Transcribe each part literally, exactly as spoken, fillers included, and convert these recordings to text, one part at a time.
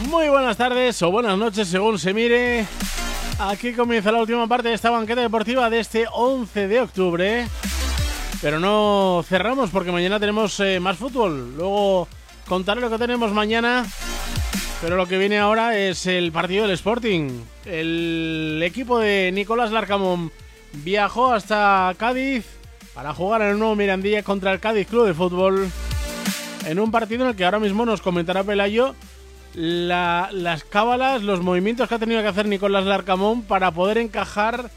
Muy buenas tardes o buenas noches según se mire. Aquí comienza la última parte de esta banqueta deportiva de este once de octubre. Pero no cerramos porque mañana tenemos eh, más fútbol. Luego contaré lo que tenemos mañana. Pero lo que viene ahora es el partido del Sporting. El equipo de Nicolás Larcamón viajó hasta Cádiz para jugar en el nuevo Mirandilla contra el Cádiz Club de Fútbol. En un partido en el que ahora mismo nos comentará Pelayo la, las cábalas, los movimientos que ha tenido que hacer Nicolás Larcamón para poder encajar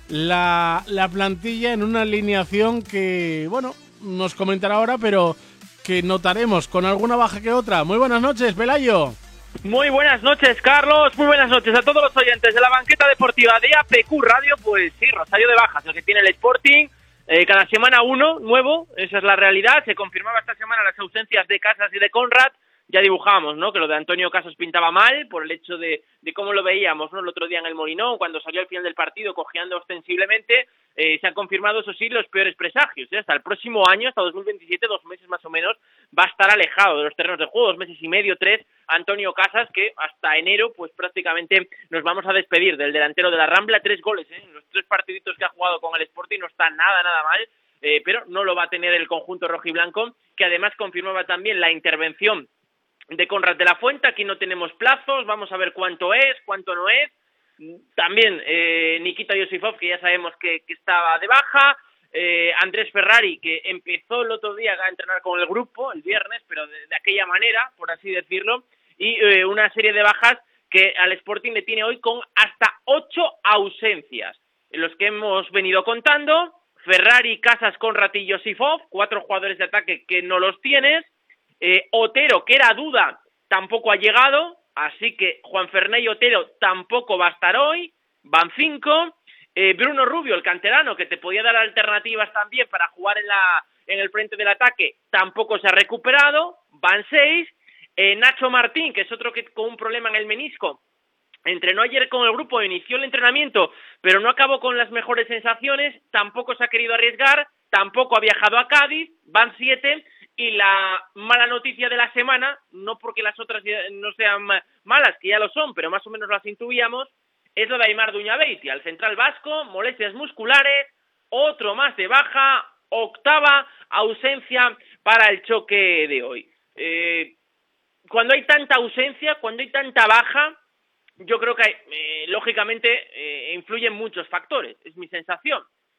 la, la plantilla en una alineación que, bueno, nos comentará ahora, pero que notaremos con alguna baja que otra. Muy buenas noches, Pelayo. Muy buenas noches, Carlos. Muy buenas noches a todos los oyentes de la banqueta deportiva de A P Q Radio. Pues sí, rosario de bajas, el que tiene el Sporting. Eh, cada semana uno nuevo, esa es la realidad. Se confirmaba esta semana las ausencias de Casas y de Conrad. Ya dibujábamos, ¿no?, que lo de Antonio Casas pintaba mal por el hecho de, de cómo lo veíamos, ¿no?, el otro día en el Molinón, cuando salió al final del partido cojeando ostensiblemente. Eh, se han confirmado, eso sí, los peores presagios, ¿eh? Hasta el próximo año, hasta dos mil veintisiete, dos meses más o menos, va a estar alejado de los terrenos de juego, dos meses y medio, tres, Antonio Casas, que hasta enero, pues prácticamente nos vamos a despedir del delantero de la Rambla. Tres goles, ¿eh?, en los tres partiditos que ha jugado con el Sporting, no está nada, nada mal, eh, pero no lo va a tener el conjunto rojiblanco, que además confirmaba también la intervención de Conrad de la Fuente. Aquí no tenemos plazos, vamos a ver cuánto es, cuánto no es. También eh, Nikita Yosifov, que ya sabemos que, que estaba de baja, eh, Andrés Ferrari, que empezó el otro día a entrenar con el grupo, el viernes, pero de, de aquella manera, por así decirlo, y eh, una serie de bajas que al Sporting le tiene hoy con hasta ocho ausencias, en los que hemos venido contando: Ferrari, Casas, Conrad y Yosifov, cuatro jugadores de ataque que no los tienes. Eh, Otero, que era duda, tampoco ha llegado, así que Juan Fernández y Otero tampoco va a estar hoy, van cinco. eh, Bruno Rubio, el canterano, que te podía dar alternativas también para jugar en la en el frente del ataque, tampoco se ha recuperado, van seis. eh, Nacho Martín, que es otro que con un problema en el menisco, entrenó ayer con el grupo, inició el entrenamiento, pero no acabó con las mejores sensaciones, tampoco se ha querido arriesgar, tampoco ha viajado a Cádiz, van siete. Y la mala noticia de la semana, no porque las otras no sean malas, que ya lo son, pero más o menos las intuíamos, es lo de Aimar Duñabeitia, el central vasco, molestias musculares, otro más de baja, octava ausencia para el choque de hoy. Eh, cuando hay tanta ausencia, cuando hay tanta baja, yo creo que eh, lógicamente eh, influyen muchos factores, es mi sensación.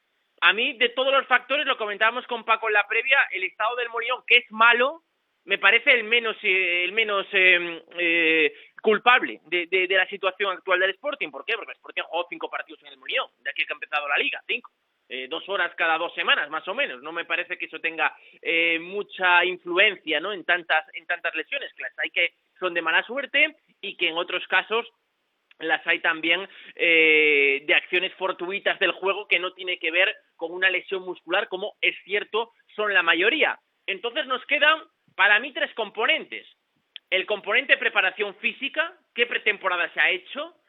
A mí, de todos los factores, lo comentábamos con Paco en la previa, el estado del Molinón, que es malo, me parece el menos eh, el menos eh, eh, culpable de, de, de la situación actual del Sporting. ¿Por qué? Porque el Sporting ha jugado cinco partidos en el Molinón, de aquí que ha empezado la Liga, cinco. Eh, dos horas cada dos semanas, más o menos. No me parece que eso tenga eh, mucha influencia, ¿no?, en tantas en tantas lesiones, que las hay que son de mala suerte y que en otros casos las hay también eh, de acciones fortuitas del juego que no tiene que ver con una lesión muscular, como es cierto son la mayoría. Entonces nos quedan, para mí, tres componentes. El componente de preparación física, qué pretemporada se ha hecho,